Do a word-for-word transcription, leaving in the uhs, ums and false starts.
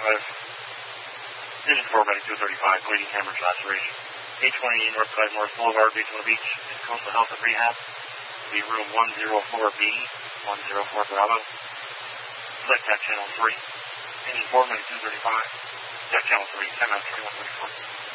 Affirmative. Vision four by two thirty-five, bleeding hemorrhage laceration. eight twenty Northside North Boulevard, Regional Beach, Coastal Health and Rehab. Be room one oh four B, one oh four Bravo. Select that channel three. Engine four by two thirty-five. That channel three, ten out twenty-one thirty-four.